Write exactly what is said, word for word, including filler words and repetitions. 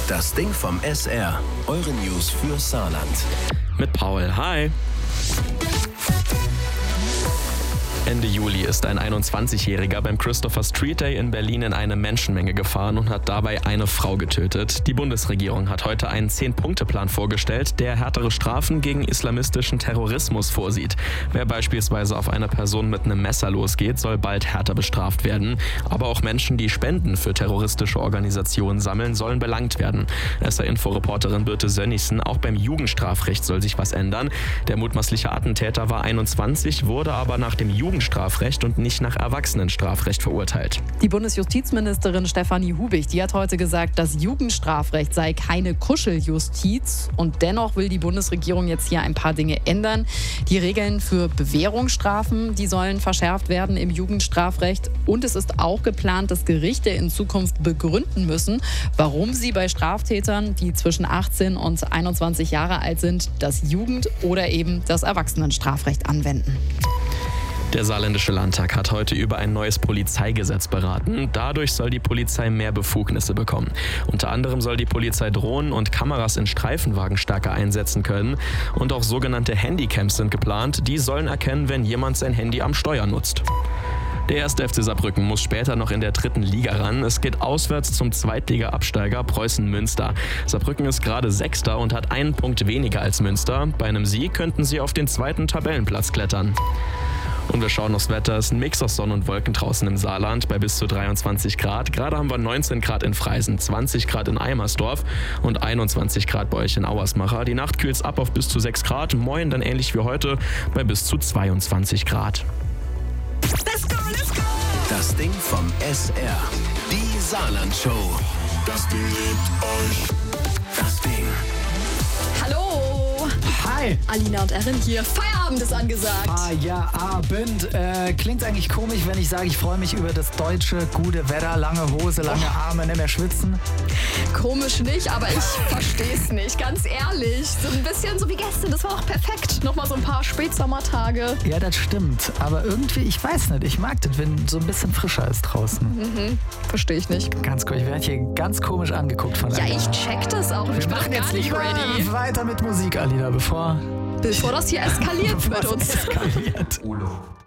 Das Ding vom S R. Eure News für Saarland. Mit Paul. Hi. Ende Juli ist ein einundzwanzigjähriger beim Christopher Street Day in Berlin in eine Menschenmenge gefahren und hat dabei eine Frau getötet. Die Bundesregierung hat heute einen Zehn-Punkte-Plan vorgestellt, der härtere Strafen gegen islamistischen Terrorismus vorsieht. Wer beispielsweise auf eine Person mit einem Messer losgeht, soll bald härter bestraft werden. Aber auch Menschen, die Spenden für terroristische Organisationen sammeln, sollen belangt werden. S R-Info-Reporterin Birte Sönnigsen, auch beim Jugendstrafrecht soll sich was ändern. Der mutmaßliche Attentäter war einundzwanzig, wurde aber nach dem Jugendstrafrecht und nicht nach Erwachsenenstrafrecht verurteilt. Die Bundesjustizministerin Stefanie Hubig, die hat heute gesagt, das Jugendstrafrecht sei keine Kuscheljustiz. Und dennoch will die Bundesregierung jetzt hier ein paar Dinge ändern. Die Regeln für Bewährungsstrafen, die sollen verschärft werden im Jugendstrafrecht. Und es ist auch geplant, dass Gerichte in Zukunft begründen müssen, warum sie bei Straftätern, die zwischen achtzehn und einundzwanzig Jahre alt sind, das Jugend- oder eben das Erwachsenenstrafrecht anwenden. Der Saarländische Landtag hat heute über ein neues Polizeigesetz beraten. Dadurch soll die Polizei mehr Befugnisse bekommen. Unter anderem soll die Polizei Drohnen und Kameras in Streifenwagen stärker einsetzen können. Und auch sogenannte Handycams sind geplant. Die sollen erkennen, wenn jemand sein Handy am Steuer nutzt. Der erste F C Saarbrücken muss später noch in der dritten Liga ran. Es geht auswärts zum Zweitliga-Absteiger Preußen Münster. Saarbrücken ist gerade Sechster und hat einen Punkt weniger als Münster. Bei einem Sieg könnten sie auf den zweiten Tabellenplatz klettern. Und wir schauen aufs Wetter. Es ist ein Mix aus Sonne und Wolken draußen im Saarland bei bis zu dreiundzwanzig Grad. Gerade haben wir neunzehn Grad in Freisen, zwanzig Grad in Eimersdorf und einundzwanzig Grad bei euch in Auersmacher. Die Nacht kühlt's ab auf bis zu sechs Grad. Morgen dann ähnlich wie heute bei bis zu zweiundzwanzig Grad. Let's go, let's go! Das Ding vom S R. Die Saarland-Show. Das Ding liebt euch. Das Ding. Hallo! Hi! Alina und Erin hier. Feierabend ist angesagt. Feierabend. Äh, klingt eigentlich komisch, wenn ich sage, ich freue mich über das deutsche gute Wetter. Lange Hose, lange Arme, nicht mehr schwitzen. Komisch nicht, aber ich verstehe es nicht. Ganz ehrlich. So ein bisschen so wie gestern. Das war auch perfekt. Nochmal so ein paar Spätsommertage. Ja, das stimmt. Aber irgendwie, ich weiß nicht, ich mag das, wenn so ein bisschen frischer ist draußen. Mhm. Verstehe ich nicht. Ganz cool. Ich werde hier ganz komisch angeguckt von Ja, Alina. ich check das auch. Ich Wir bin machen gar jetzt nicht lieber ready. weiter mit Musik, Alina, bevor, Bevor das hier eskaliert bevor mit es uns. eskaliert. Ulo.